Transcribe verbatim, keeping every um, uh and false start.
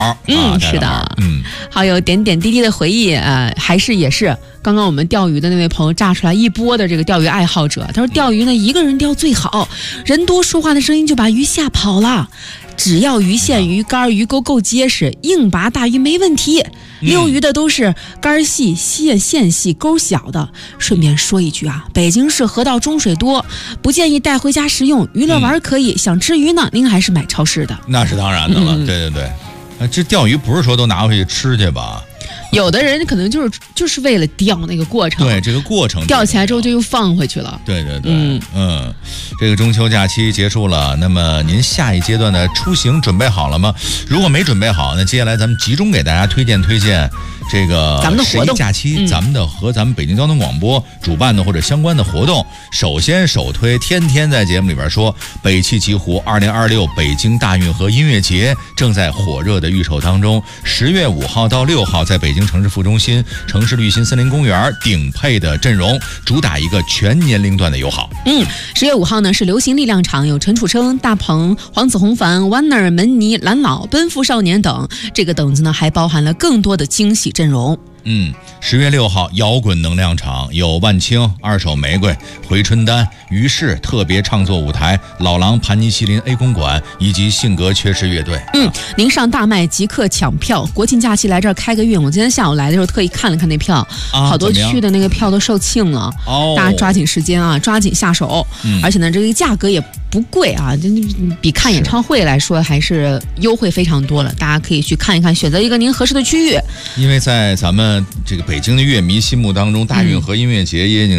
嗯，是的，嗯，还有点点滴滴的回忆，呃，还是也是刚刚我们钓鱼的那位朋友炸出来一波的这个钓鱼爱好者，他说钓鱼呢一个人钓最好，人多说话的声音就把鱼吓跑了。只要鱼线、鱼竿、鱼钩够结实，硬拔大鱼没问题。溜鱼的都是竿细、线线细、钩小的。顺便说一句啊，北京市河道中水多，不建议带回家食用。娱乐玩可以，嗯、想吃鱼呢，您还是买超市的。 那是当然的了，嗯、对对对。呃，这钓鱼不是说都拿回去吃去吧？ 有的人可能就是就是为了钓那个过程， 对这个过程钓起来之后就又放回去了。 对对对，嗯嗯，这个中秋假期结束了，那么您下一阶段的出行准备好了吗？如果没准备好，那接下来咱们集中给大家推荐推荐这个咱们的活动假期、嗯，咱们的和咱们北京交通广播主办的或者相关的活动。首先首推，天天在节目里边说，北汽极狐二零二六北京大运河音乐节正在火热的预售当中，十月五号到六号在北京城市副中心城市绿心森林公园顶配的阵容，主打一个全年龄段的友好。 嗯，十月五号呢是流行力量场，有陈楚生、大鹏、黄子弘凡、Warner、门尼、蓝老、奔赴少年等，这个等子呢还包含了更多的惊喜阵容。 嗯，十月六号摇滚能量场有万青、二手玫瑰、回春丹、于是特别创作舞台、老狼、盘尼西林 A 公馆以及性格缺失乐队。 嗯，您上大麦即刻抢票，国庆假期来这儿开个运。我今天下午来的时候特意看了看那票，啊、好多区的那个票都售罄了，哦，大家抓紧时间啊，抓紧下手。嗯，而且呢，这个价格也不贵啊，就比看演唱会来说还是优惠非常多了。大家可以去看一看，选择一个您合适的区域。 因为在咱们这个北京的乐迷心目当中，大运河音乐节也已经